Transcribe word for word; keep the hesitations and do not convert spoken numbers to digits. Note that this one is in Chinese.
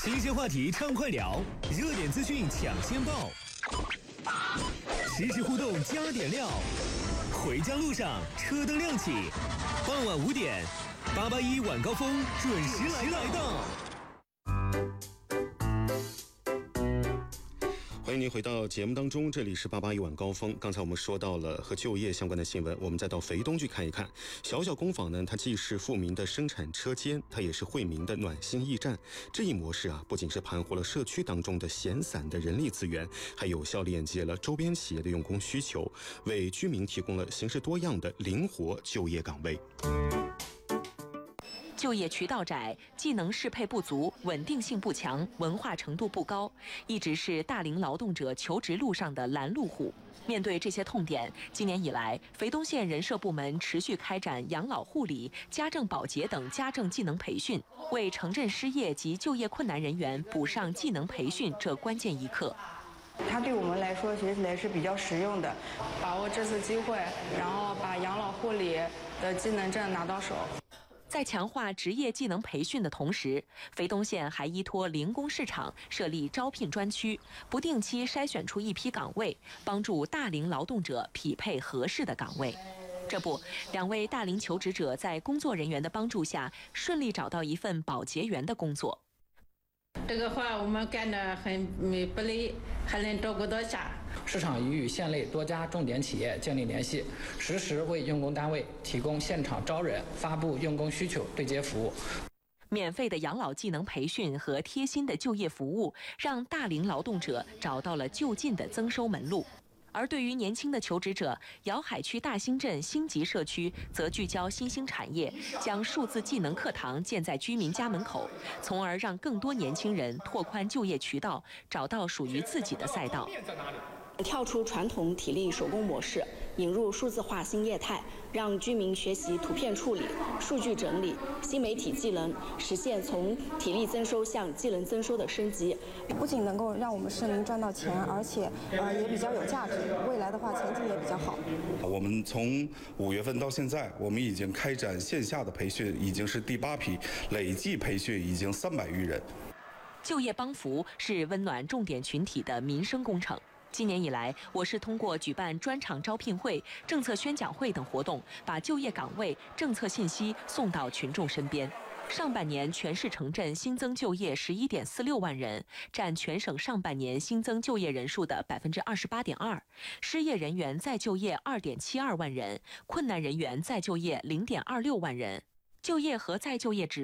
新鲜话题畅快聊，热点资讯抢先报，实时互动加点料。回家路上车灯亮起，傍晚五点，八八一晚高峰准时来到。 欢迎您回到节目当中，这里是八八一晚高峰。刚才我们说到了和就业相关的新闻，我们再到肥东去看一看。小小工坊呢，它既是富民的生产车间，它也是惠民的暖心驿站。这一模式啊，不仅是盘活了社区当中的闲散的人力资源，还有效链接了周边企业的用工需求，为居民提供了形式多样的灵活就业岗位。 就业渠道窄，技能适配不足，稳定性不强，文化程度不高，一直是大龄劳动者求职路上的拦路虎。面对这些痛点，今年以来，肥东县人社部门持续开展养老护理、家政保洁等家政技能培训，为城镇失业及就业困难人员补上技能培训这关键一课。 它对我们来说学起来是比较实用的， 把握这次机会，然后把养老护理的技能证拿到手。 在强化职业技能培训的同时，肥东县还依托零工市场设立招聘专区，不定期筛选出一批岗位，帮助大龄劳动者匹配合适的岗位。这不，两位大龄求职者在工作人员的帮助下，顺利找到一份保洁员的工作。 这个活我们干得很不累，还能照顾到家。 市场已与县内多家重点企业建立联系，实时为用工单位提供现场招人、发布用工需求对接服务。 免费的养老技能培训和贴心的就业服务，让大龄劳动者找到了就近的增收门路。而对于年轻的求职者，瑶海区大兴镇星级社区则聚焦新兴产业，将数字技能课堂建在居民家门口，从而让更多年轻人拓宽就业渠道，找到属于自己的赛道。 跳出传统体力手工模式，引入数字化新业态，让居民学习图片处理、数据整理、新媒体技能，实现从体力增收向技能增收的升级。 不仅能够让我们市民赚到钱，而且呃也比较有价值，未来的话前景也比较好。 我们从五月份到现在，我们已经开展线下的培训，已经是第八批，累计培训已经三百余人。 就业帮扶是温暖重点群体的民生工程。今年以来，我市通过举办专场招聘会、政策宣讲会等活动，把就业岗位、政策信息送到群众身边。上半年全市城镇新增就业十一点四六万人，占全省上半年新增就业人数的百分之二十八点二。失业人员再就业二点七二万人，困难人员再就业零点二六万人。就业和再就业指